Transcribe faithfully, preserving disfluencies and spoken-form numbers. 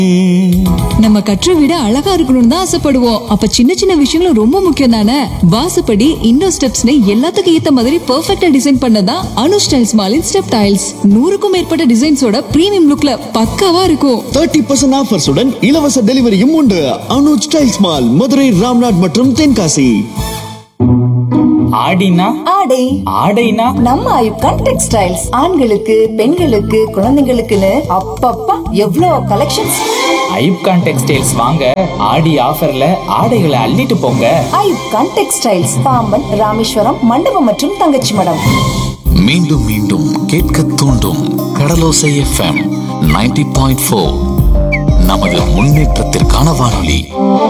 நம்ம கற்ற விட அழகா இருக்கணும்னு தான் ஆசைப்படுவோம். அப்ப சின்ன சின்ன விஷயங்களும் ரொம்ப முக்கியம் தானே. வாசப்படி, இண்டோர் ஸ்டெப்ஸ்னு எல்லாத்துக்கும் ஏத்த மாதிரி பெர்ஃபெக்ட்டா டிசைன் பண்ணதான் அனு ஸ்டைல்ஸ் மாலின் ஸ்டெப் டைல்ஸ். நூறுக்கும் மேற்பட்ட டிசைன்ஸோட பிரீமியம் லுக்ல பக்காவா இருக்கும். தேர்ட்டி பர்சன்ட் ஆஃபர்ஸுடன் இலவச டெலிவரியும் உண்டு. அனு ஸ்டைல்ஸ் மால், மதுரை, ராம்நாட் மற்றும் தென்காசி. ஆடினா ஆடை ஆடைனா நம்ம ஐப்கான் டெக்ஸ்டைல்ஸ். ஆண்களுக்கு, பெண்களுக்கு, குழந்தைங்களுக்குன்னு அப்பப்பா எவ்வளோ கலெக்ஷன்ஸ். ஐப்கான் டெக்ஸ்டைல்ஸ் வாங்க, ஆடி ஆஃபர்ல ஆடைகளை அள்ளிட்டு போங்க. ஐப்கான் டெக்ஸ்டைல்ஸ், பாம்பன், ராமேஸ்வரம், மண்டபம் மற்றும் தங்கச்சி மடம். மீண்டும் மீண்டும் கேட்க தூண்டும் கடலோசை எஃப்எம் நைன்டி பாயிண்ட் ஃபோர். நமது முன்னேற்றத்திற்கான வானொலி.